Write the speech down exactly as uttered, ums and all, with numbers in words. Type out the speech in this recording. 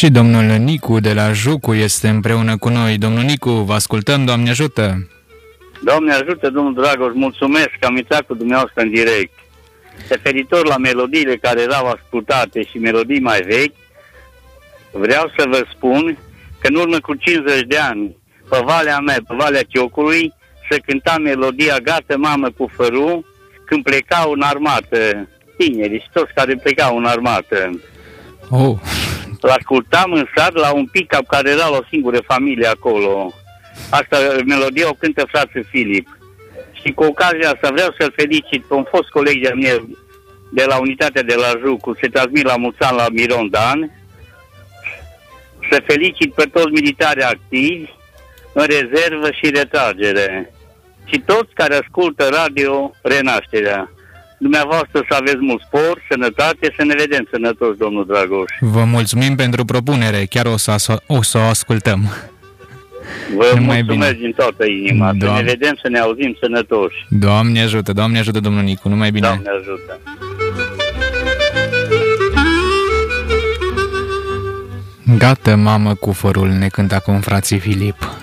Și domnul Nicu de la Jucu este împreună cu noi. Domnul Nicu, vă ascultăm, Doamne ajută! Doamne ajută, domnul Dragoș, mulțumesc că am intrat cu dumneavoastră în direct. Referitor la melodiile care erau ascultate și melodii mai vechi, vreau să vă spun că în urmă cu cincizeci de ani, pe valea mea, pe valea Chiocului, se cânta melodia Gata, mamă, cu fărul, când plecau în armată, tinerii și toți care plecau în armată. Oh. L-ascultam în sat la un pick-up care era la o singură familie acolo. Asta, melodia o cântă frate Filip. Și cu ocazia asta vreau să-l felicit pe un fost coleg de-al meu de la unitatea de la Jucu, se transmit la mulți ani la Miron Dan, să felicit pe toți militarii activi, în rezervă și retragere. Și toți care ascultă Radio Renașterea. Dumneavoastră să aveți mult spor, sănătate, să ne vedem sănătoși, domnul Dragoș. Vă mulțumim pentru propunere, chiar o să, o, să o ascultăm. Vă Numai mulțumesc bine. Din toată inima, Doamne. Să ne vedem, să ne auzim sănătoși. Doamne ajută, Doamne ajută, domnul Nicu, numai bine. Doamne ajută. Gata, mamă, cu fărul, ne cântă acum frații Filip.